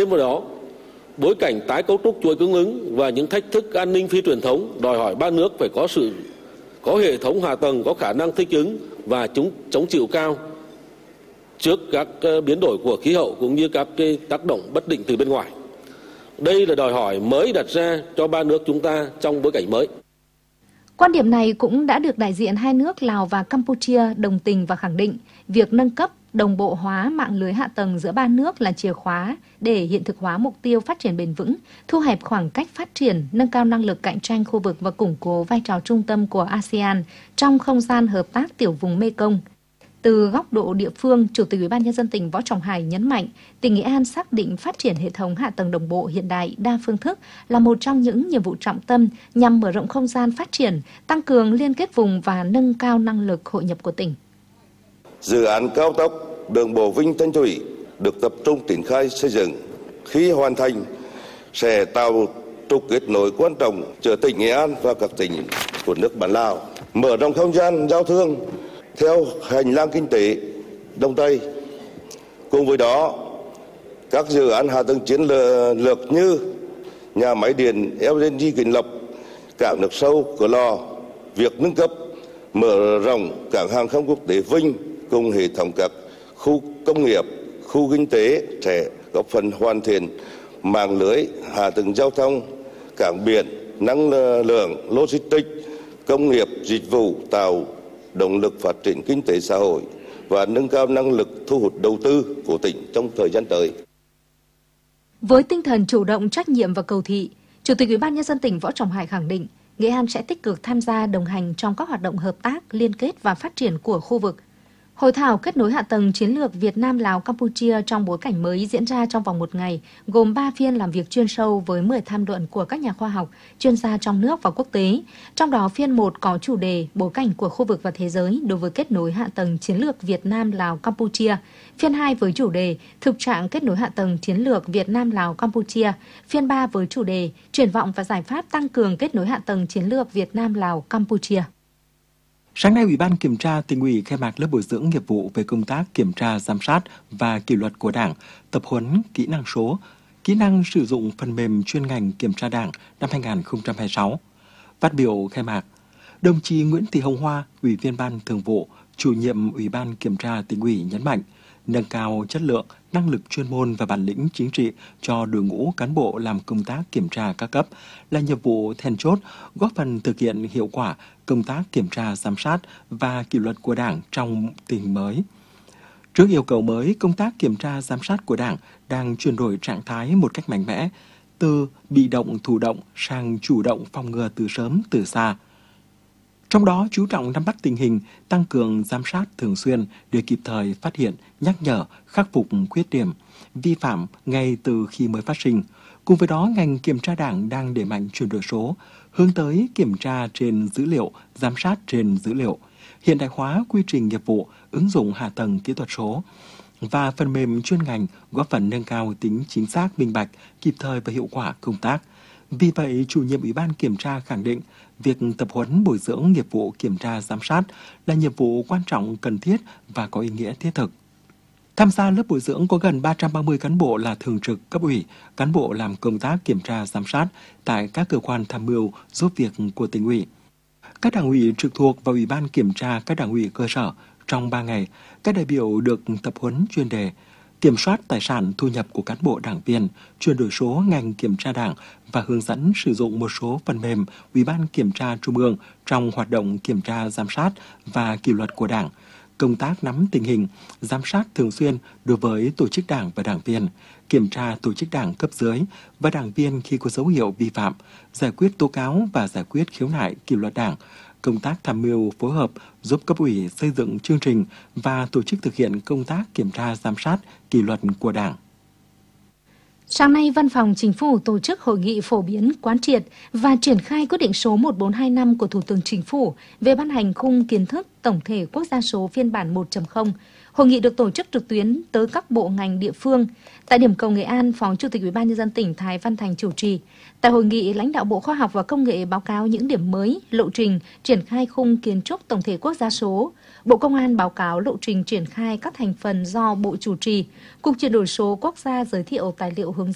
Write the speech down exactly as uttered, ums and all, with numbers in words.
Thêm vào đó, bối cảnh tái cấu trúc chuỗi cung ứng và những thách thức an ninh phi truyền thống đòi hỏi ba nước phải có sự có hệ thống hạ tầng có khả năng thích ứng và chống chống chịu cao trước các biến đổi của khí hậu cũng như các cái tác động bất định từ bên ngoài. Đây là đòi hỏi mới đặt ra cho ba nước chúng ta trong bối cảnh mới. Quan điểm này cũng đã được đại diện hai nước Lào và Campuchia đồng tình và khẳng định việc nâng cấp, đồng bộ hóa mạng lưới hạ tầng giữa ba nước là chìa khóa để hiện thực hóa mục tiêu phát triển bền vững, thu hẹp khoảng cách phát triển, nâng cao năng lực cạnh tranh khu vực và củng cố vai trò trung tâm của a sê an trong không gian hợp tác tiểu vùng Mekong. Từ góc độ địa phương, Chủ tịch Ủy ban Nhân dân tỉnh Võ Trọng Hải nhấn mạnh, tỉnh Nghệ An xác định phát triển hệ thống hạ tầng đồng bộ hiện đại đa phương thức là một trong những nhiệm vụ trọng tâm nhằm mở rộng không gian phát triển, tăng cường liên kết vùng và nâng cao năng lực hội nhập của tỉnh. Dự án cao tốc đường bộ Vinh Thanh Thủy được tập trung triển khai xây dựng. Khi hoàn thành, sẽ tạo trục kết nối quan trọng giữa tỉnh Nghệ An và các tỉnh của nước bạn Lào, mở rộng không gian giao thương theo hành lang kinh tế Đông Tây. Cùng với đó, các dự án hạ tầng chiến lược như nhà máy điện lờ en giê Vĩnh Lộc, cảng nước sâu Cửa Lò, việc nâng cấp, mở rộng cảng hàng không quốc tế Vinh cùng hệ thống các khu công nghiệp, khu kinh tế sẽ góp phần hoàn thiện mạng lưới hạ tầng giao thông, cảng biển, năng lượng, logistics, công nghiệp, dịch vụ, tạo động lực phát triển kinh tế xã hội và nâng cao năng lực thu hút đầu tư của tỉnh trong thời gian tới. Với tinh thần chủ động, trách nhiệm và cầu thị, Chủ tịch Ủy ban Nhân dân tỉnh Võ Trọng Hải khẳng định Nghệ An sẽ tích cực tham gia đồng hành trong các hoạt động hợp tác, liên kết và phát triển của khu vực. Hội thảo kết nối hạ tầng chiến lược Việt Nam Lào Campuchia trong bối cảnh mới diễn ra trong vòng một ngày, gồm ba phiên làm việc chuyên sâu với mười tham luận của các nhà khoa học, chuyên gia trong nước và quốc tế. Trong đó phiên một có chủ đề bối cảnh của khu vực và thế giới đối với kết nối hạ tầng chiến lược Việt Nam Lào Campuchia. Phiên hai với chủ đề thực trạng kết nối hạ tầng chiến lược Việt Nam Lào Campuchia. Phiên ba với chủ đề triển vọng và giải pháp tăng cường kết nối hạ tầng chiến lược Việt Nam Lào Campuchia. Sáng nay, Ủy ban Kiểm tra Tỉnh ủy khai mạc lớp bồi dưỡng nghiệp vụ về công tác kiểm tra, giám sát và kỷ luật của Đảng, tập huấn kỹ năng số, kỹ năng sử dụng phần mềm chuyên ngành kiểm tra Đảng năm hai nghìn không trăm hai mươi sáu. Phát biểu khai mạc, đồng chí Nguyễn Thị Hồng Hoa, Ủy viên Ban Thường vụ, Chủ nhiệm Ủy ban Kiểm tra Tỉnh ủy nhấn mạnh, nâng cao chất lượng, năng lực chuyên môn và bản lĩnh chính trị cho đội ngũ cán bộ làm công tác kiểm tra các cấp là nhiệm vụ then chốt, góp phần thực hiện hiệu quả công tác kiểm tra, giám sát và kỷ luật của Đảng trong tình hình mới. Trước yêu cầu mới, công tác kiểm tra, giám sát của Đảng đang chuyển đổi trạng thái một cách mạnh mẽ, từ bị động, thụ động sang chủ động phòng ngừa từ sớm, từ xa. Trong đó, chú trọng nắm bắt tình hình, tăng cường giám sát thường xuyên để kịp thời phát hiện, nhắc nhở, khắc phục khuyết điểm, vi phạm ngay từ khi mới phát sinh. Cùng với đó, ngành kiểm tra Đảng đang đẩy mạnh chuyển đổi số, hướng tới kiểm tra trên dữ liệu, giám sát trên dữ liệu, hiện đại hóa quy trình nghiệp vụ, ứng dụng hạ tầng kỹ thuật số và phần mềm chuyên ngành, góp phần nâng cao tính chính xác, minh bạch, kịp thời và hiệu quả công tác. Vì vậy, chủ nhiệm Ủy ban Kiểm tra khẳng định việc tập huấn bồi dưỡng nghiệp vụ kiểm tra giám sát là nhiệm vụ quan trọng, cần thiết và có ý nghĩa thiết thực. Tham gia lớp bồi dưỡng có gần ba trăm ba mươi cán bộ là thường trực cấp ủy, cán bộ làm công tác kiểm tra giám sát tại các cơ quan tham mưu giúp việc của Tỉnh ủy. Các đảng ủy trực thuộc và Ủy ban Kiểm tra các đảng ủy cơ sở trong ba ngày, các đại biểu được tập huấn chuyên đề kiểm soát tài sản thu nhập của cán bộ đảng viên, chuyển đổi số ngành kiểm tra Đảng và hướng dẫn sử dụng một số phần mềm Ủy ban Kiểm tra Trung ương trong hoạt động kiểm tra giám sát và kỷ luật của Đảng, công tác nắm tình hình, giám sát thường xuyên đối với tổ chức Đảng và đảng viên, kiểm tra tổ chức Đảng cấp dưới và đảng viên khi có dấu hiệu vi phạm, giải quyết tố cáo và giải quyết khiếu nại kỷ luật Đảng, công tác tham mưu phối hợp giúp cấp ủy xây dựng chương trình và tổ chức thực hiện công tác kiểm tra giám sát kỷ luật của Đảng. Sáng nay, Văn phòng Chính phủ tổ chức hội nghị phổ biến, quán triệt và triển khai quyết định số một bốn hai năm của Thủ tướng Chính phủ về ban hành khung kiến thức tổng thể quốc gia số phiên bản một chấm không. Hội nghị được tổ chức trực tuyến tới các bộ ngành địa phương. Tại điểm cầu Nghệ An, Phó Chủ tịch Ủy ban Nhân dân tỉnh Thái Văn Thành chủ trì. Tại hội nghị, lãnh đạo Bộ Khoa học và Công nghệ báo cáo những điểm mới, lộ trình triển khai khung kiến trúc tổng thể quốc gia số. Bộ Công an báo cáo lộ trình triển khai các thành phần do Bộ chủ trì. Cục chuyển đổi số quốc gia giới thiệu tài liệu hướng